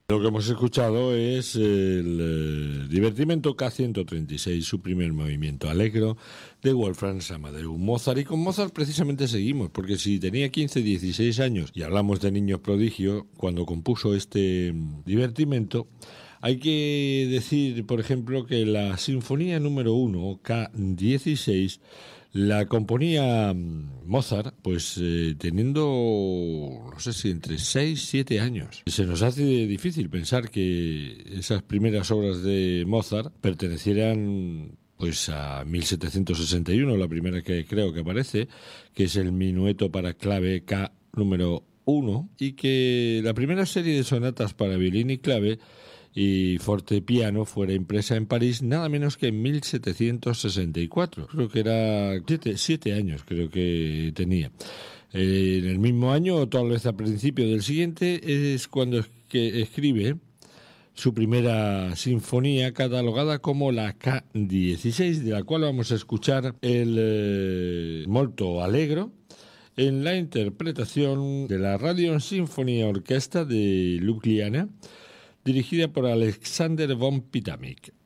Lo que hemos escuchado es el divertimento K136, su primer movimiento Allegro de Wolfgang Amadeus Mozart. Y con Mozart precisamente seguimos, porque si tenía 15, 16 años, y hablamos de niños prodigio, cuando compuso este divertimento, hay que decir, por ejemplo, que la Sinfonía número 1, K16, la componía Mozart, pues teniendo, no sé si entre 6 y 7 años. Se nos hace difícil pensar que esas primeras obras de Mozart pertenecieran pues a 1761, la primera que creo que aparece, que es el Minueto para clave K número 1, y que la primera serie de sonatas para violín y clave y fortepiano fuera impresa en París nada menos que en 1764. Creo que era 7 años, creo que tenía. En el mismo año, o tal vez a principio del siguiente, es cuando que escribe su primera sinfonía, catalogada como la K16, de la cual vamos a escuchar el Molto Allegro, en la interpretación de la Radio Sinfonia Orquesta de Ljubljana, dirigida por Alexander von Pitamik.